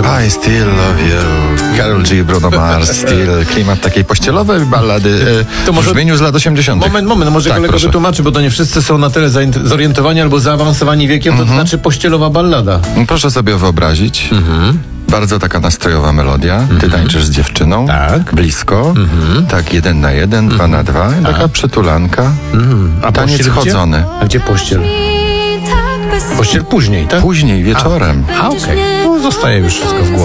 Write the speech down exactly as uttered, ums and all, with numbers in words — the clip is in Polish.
proszę bardzo. I still love you. Karol G, Bruno Mars, still. Klimat takiej pościelowej ballady e, To może- w brzmieniu z lat osiemdziesiątych. Moment, moment, może tak, kolega proszę. wytłumaczy, bo to nie wszyscy są na tyle zaint- zorientowani albo zaawansowani wiekiem, to, to znaczy pościelowa ballada. Proszę sobie wyobrazić. Bardzo taka nastrojowa melodia. Ty tańczysz z dziewczyną. Tak. Blisko. Tak, jeden na jeden, dwa na dwa. Taka przytulanka. A Taniec pościel gdzie? chodzony. A gdzie pościel? Pościel później, tak? Później, wieczorem. A, okej. No, zostaje już wszystko w głowie.